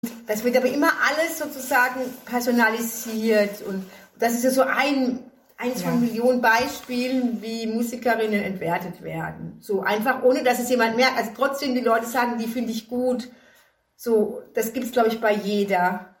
Das wird aber immer alles sozusagen personalisiert und das ist ja so eins von Millionen Beispielen, wie Musikerinnen entwertet werden. So einfach, ohne dass es jemand merkt. Also trotzdem die Leute sagen, die finde ich gut. So, das gibt's glaube ich bei jeder.